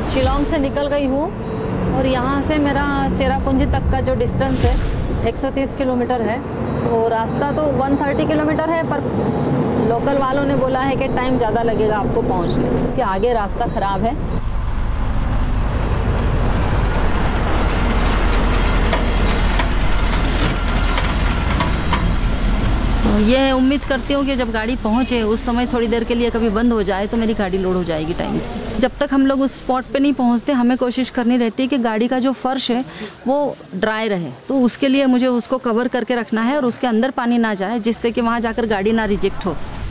शिलोंग से निकल गई हूँ और यहाँ से मेरा चेरापूंजी तक का जो डिस्टेंस है 130 किलोमीटर है। तो रास्ता तो 130 किलोमीटर है, पर लोकल वालों ने बोला है कि टाइम ज़्यादा लगेगा आपको पहुँचने, क्योंकि आगे रास्ता ख़राब है। ये उम्मीद करती हूँ कि जब गाड़ी पहुँचे उस समय थोड़ी देर के लिए कभी बंद हो जाए तो मेरी गाड़ी लोड हो जाएगी टाइम से। जब तक हम लोग उस स्पॉट पे नहीं पहुँचते हमें कोशिश करनी रहती है कि गाड़ी का जो फर्श है वो ड्राई रहे, तो उसके लिए मुझे उसको कवर करके रखना है और उसके अंदर पानी ना जाए, जिससे कि वहाँ जाकर गाड़ी ना रिजेक्ट हो।